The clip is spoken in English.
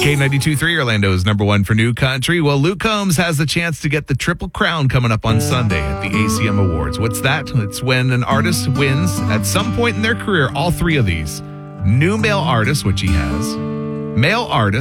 K92.3 Orlando's number one for new country. Well, Luke Combs has the chance to get the Triple Crown coming up on Sunday at the ACM Awards. What's that? It's when an artist wins at some point in their career all three of these. New male artist, which he has. Male artist.